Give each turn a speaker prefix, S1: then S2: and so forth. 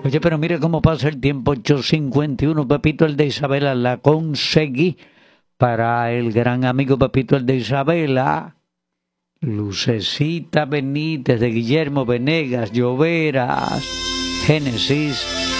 S1: Oye, pero mire cómo pasa el tiempo, 8:51, Pepito el de Isabela, la conseguí para el gran amigo Pepito el de Isabela. Lucecita Benítez, de Guillermo Venegas, Lloveras, Génesis.